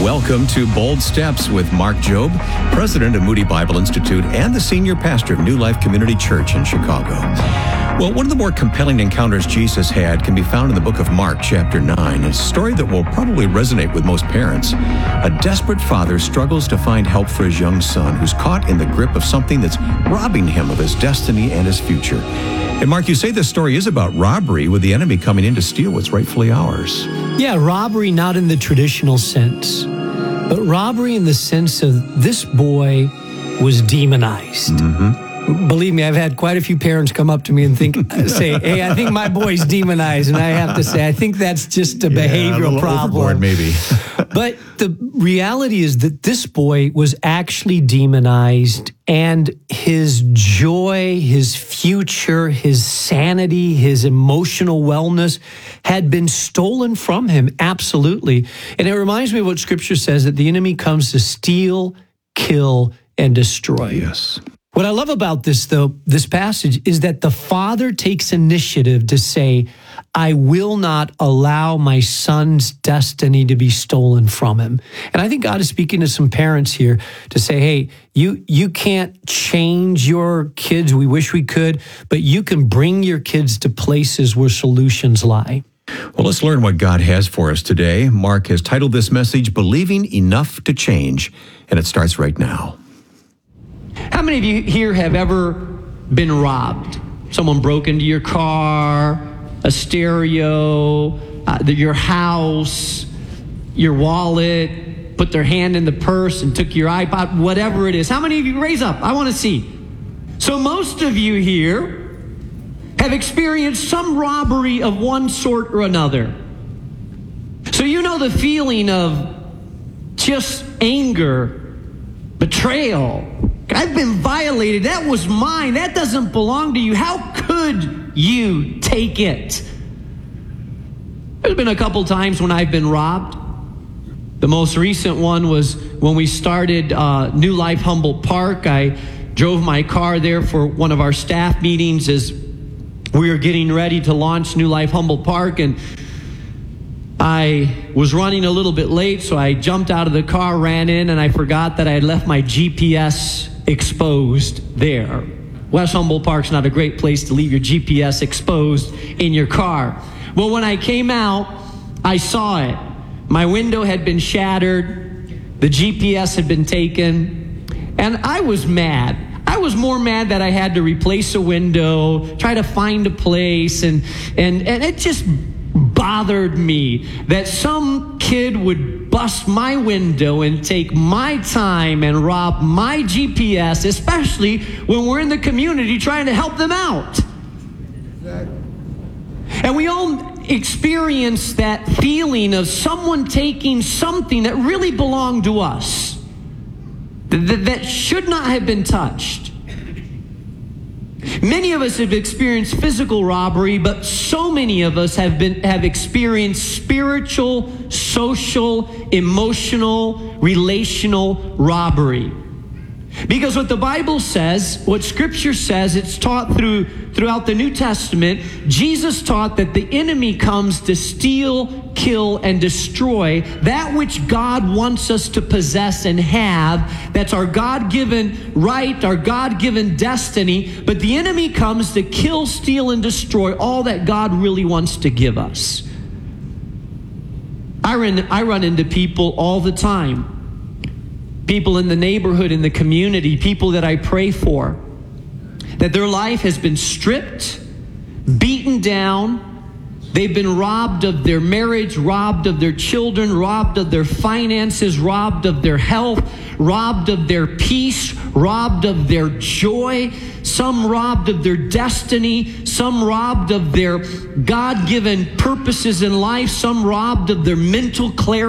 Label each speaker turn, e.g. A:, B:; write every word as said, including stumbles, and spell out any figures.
A: Welcome to Bold Steps with Mark Jobe, president of Moody Bible Institute and the senior pastor of New Life Community Church in Chicago. Well, one of the more compelling encounters Jesus had can be found in the book of Mark, chapter nine. It's a story that will probably resonate with most parents. A desperate father struggles to find help for his young son, who's caught in the grip of something that's robbing him of his destiny and his future. And Mark, you say this story is about robbery, with the enemy coming in to steal what's rightfully ours.
B: Yeah, robbery not in the traditional sense, but robbery in the sense of this boy was demonized.
A: Mm-hmm.
B: Believe me, I've had quite a few parents come up to me and think, say, hey, I think my boy's demonized. And I have to say, I think that's just a yeah, behavioral a problem.
A: Overboard, maybe.
B: But the reality is that this boy was actually demonized, and his joy, his future, his sanity, his emotional wellness had been stolen from him, absolutely. And it reminds me of what Scripture says, that the enemy comes to steal, kill, and destroy.
A: Yes.
B: What I love about this, though, this passage, is that the father takes initiative to say, I will not allow my son's destiny to be stolen from him. And I think God is speaking to some parents here to say, hey, you, you can't change your kids. We wish we could, but you can bring your kids to places where solutions lie.
A: Well, let's learn what God has for us today. Mark has titled this message, Believing Enough to Change, and it starts right now.
B: How many of you here have ever been robbed? Someone broke into your car, a stereo, uh, the, your house, your wallet, put their hand in the purse and took your iPod, whatever it is. How many of you, raise up? I want to see. So most of you here have experienced some robbery of one sort or another. So you know the feeling of just anger, betrayal. I've been violated. That was mine. That doesn't belong to you. How could you take it? There's been a couple times when I've been robbed. The most recent one was when we started uh, New Life Humboldt Park. I drove my car there for one of our staff meetings as we were getting ready to launch New Life Humboldt Park, and I was running a little bit late, so I jumped out of the car, ran in, and I forgot that I had left my G P S exposed there. West Humboldt Park's not a great place to leave your G P S exposed in your car. Well, when I came out, I saw it. My window had been shattered. The G P S had been taken. And I was mad. I was more mad that I had to replace a window, try to find a place, and and, and it just bothered me that some kid would bust my window and take my time and rob my G P S, especially when we're in the community trying to help them out. Exactly. And we all experience that feeling of someone taking something that really belonged to us, that, that should not have been touched. Many of us have experienced physical robbery, but so many of us have been have experienced spiritual, social, emotional, relational robbery. Because what the Bible says, what Scripture says, it's taught through throughout the New Testament. Jesus taught that the enemy comes to steal, kill, and destroy that which God wants us to possess and have. That's our God-given right, our God-given destiny. But the enemy comes to kill, steal, and destroy all that God really wants to give us. I run, I run into people all the time. People in the neighborhood, in the community, people that I pray for, that their life has been stripped, beaten down. They've been robbed of their marriage, robbed of their children, robbed of their finances, robbed of their health, robbed of their peace, robbed of their joy, some robbed of their destiny, some robbed of their God-given purposes in life, some robbed of their mental clarity.